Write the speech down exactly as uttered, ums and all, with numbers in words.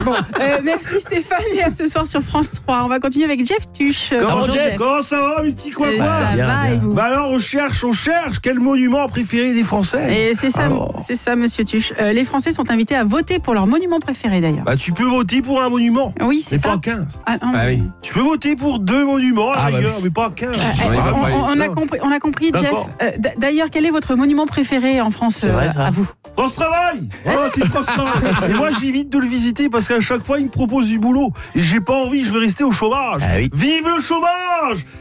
Bon, euh, merci Stéphane et à ce soir sur France trois. On va continuer avec Jeff Tuche. Comment, Bonjour, Jeff Comment ça va, mes petits quoi Euh, quoi Ça bien, va bien. et vous? Bah alors, on cherche, on cherche. Quel monument préféré des Français? Et c'est ça, Alors. c'est ça, Monsieur Tuche. Euh, les Français sont invités à voter pour leur monument préféré d'ailleurs. Bah, tu peux voter pour un monument, Oui, c'est mais ça. pas quinze. Ah, non. Ah oui. Tu peux voter pour deux monuments, à la Ah, bah rigueur, mais pas quinze. Euh, J'en ai pas on, parlé. on- on a Non. compris, on a compris, Jeff. D'accord. Euh, d- D'ailleurs, quel est votre monument préféré en France C'est vrai, euh, ça à vous? France Travail. Voilà, c'est France Travail. Et moi, j'évite de le visiter parce qu'à chaque fois, il me propose du boulot. Et j'ai pas envie, je veux rester au chômage. Ah oui. Vive le chômage!